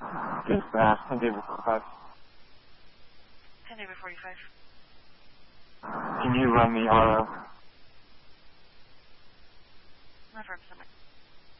Dispatch, 10 David 45. 10 David 45. Can you run the RO? Not for a